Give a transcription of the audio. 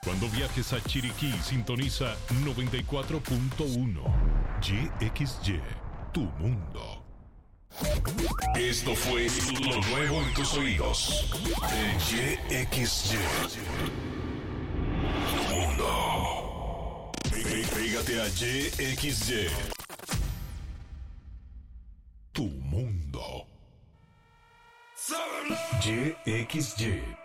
Cuando viajes a Chiriquí, sintoniza 94.1. YXY, tu mundo. Esto fue lo nuevo en tus oídos. De YXY. Tu mundo. Pégate a YXY. Tu mundo. YXY.